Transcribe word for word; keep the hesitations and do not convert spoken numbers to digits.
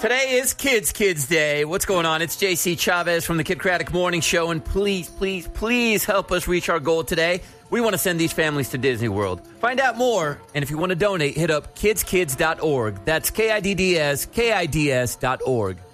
Today is Kids Kids Day. What's going on? It's J C Chavez from the Kid Craddock Morning Show, and please, please, please help us reach our goal today. We want to send these families to Disney World. Find out more, and if you want to donate, hit up kids kids dot org. That's K I D D S, K I D S dot org.